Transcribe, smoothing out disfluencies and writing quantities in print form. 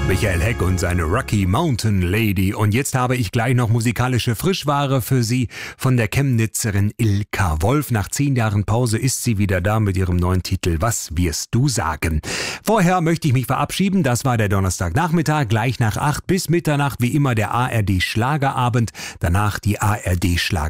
Michael Heck und seine Rocky Mountain Lady. Und jetzt habe ich gleich noch musikalische Frischware für Sie von der Chemnitzerin Ilka Wolf. Nach 10 Jahren Pause ist sie wieder da mit ihrem neuen Titel Was wirst du sagen? Vorher möchte ich mich verabschieden. Das war der Donnerstagnachmittag. Gleich nach 8 bis Mitternacht wie immer der ARD Schlagerabend. Danach die ARD Schlager